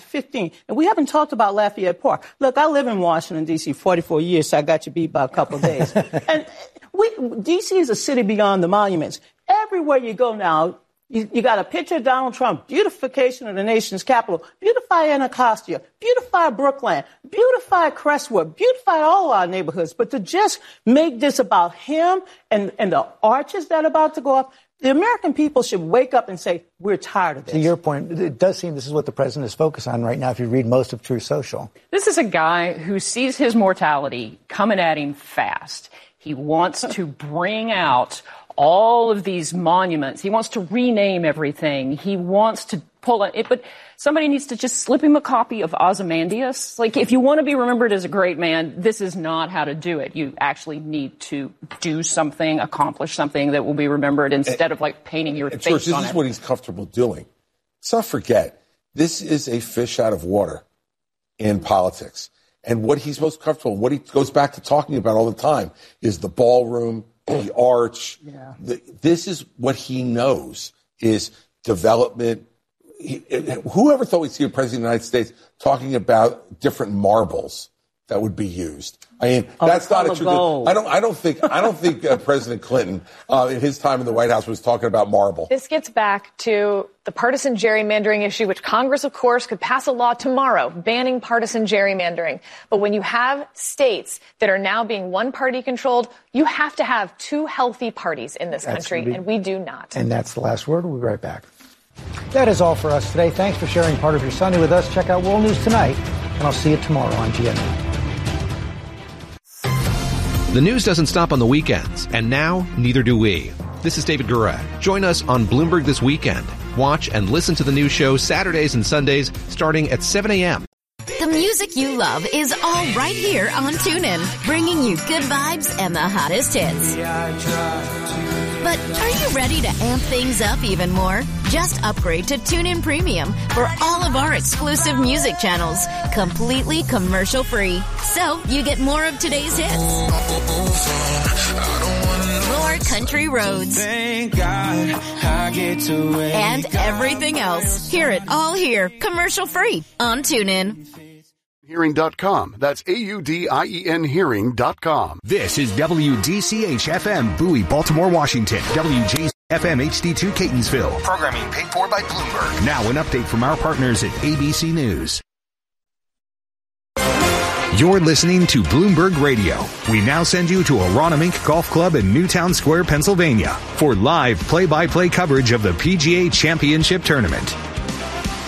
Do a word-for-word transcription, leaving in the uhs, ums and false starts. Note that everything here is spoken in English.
fifteen. And we haven't talked about Lafayette Park. Look, I live in Washington, D C, forty-four years, so I got you beat by a couple of days. And we, D C is a city beyond the monuments. Everywhere you go now, You, you got a picture of Donald Trump, beautification of the nation's capital, beautify Anacostia, beautify Brookland, beautify Crestwood, beautify all our neighborhoods. But to just make this about him and, and the arches that are about to go up, the American people should wake up and say, we're tired of this. To your point, it does seem this is what the president is focused on right now if you read most of Truth Social. This is a guy who sees his mortality coming at him fast. He wants to bring out all of these monuments. He wants to rename everything. He wants to pull it. But somebody needs to just slip him a copy of Ozymandias. Like, if you want to be remembered as a great man, this is not how to do it. You actually need to do something, accomplish something that will be remembered instead and, of, like, painting your face George, on it. This is what he's comfortable doing. Let's not forget, this is a fish out of water in politics. And what he's most comfortable, what he goes back to talking about all the time, is the ballroom, the arch. Yeah. The, this is what he knows is development. He, whoever thought we'd see a president of the United States talking about different marbles that would be used? I mean, oh, that's not a true. I don't. I don't think. I don't think uh, President Clinton, uh, in his time in the White House, was talking about marble. This gets back to the partisan gerrymandering issue, which Congress, of course, could pass a law tomorrow banning partisan gerrymandering. But when you have states that are now being one-party controlled, you have to have two healthy parties in this that's country, be, and we do not. And that's the last word. We'll be right back. That is all for us today. Thanks for sharing part of your Sunday with us. Check out World News Tonight, and I'll see you tomorrow on G M A. The news doesn't stop on the weekends, and now neither do we. This is David Gura. Join us on Bloomberg This Weekend. Watch and listen to the news show Saturdays and Sundays starting at seven a.m. The music you love is all right here on TuneIn, bringing you good vibes and the hottest hits. But are you ready to amp things up even more? Just upgrade to TuneIn Premium for all of our exclusive music channels, completely commercial-free. So you get more of today's hits, more country roads, and everything else. Hear it all here, commercial-free on TuneIn. Hearing dot com. That's A U D I E N hearing dot com. This is W D C H F M, Bowie, Baltimore, Washington. W J F M H D two, Catonsville. Programming paid for by Bloomberg. Now an update from our partners at A B C News. You're listening to Bloomberg Radio. We now send you to Aronimink Golf Club in Newtown Square, Pennsylvania for live play-by-play coverage of the P G A Championship Tournament.